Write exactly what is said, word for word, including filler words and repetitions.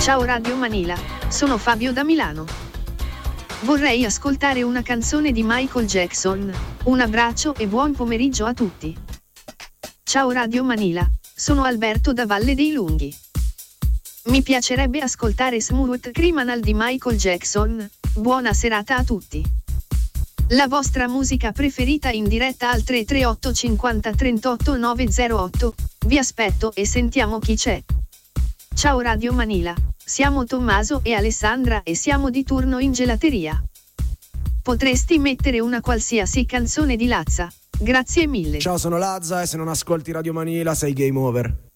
Ciao Radio Manila, sono Fabio da Milano. Vorrei ascoltare una canzone di Michael Jackson. Un abbraccio e buon pomeriggio a tutti. Ciao Radio Manila, sono Alberto da Valle dei Lunghi. Mi piacerebbe ascoltare Smooth Criminal di Michael Jackson. Buona serata a tutti. La vostra musica preferita in diretta al tre tre otto cinquanta trentotto novecentotto. Vi aspetto e sentiamo chi c'è. Ciao Radio Manila, siamo Tommaso e Alessandra e siamo di turno in gelateria. Potresti mettere una qualsiasi canzone di Lazza? Grazie mille. Ciao, sono Lazza e se non ascolti Radio Manila sei game over.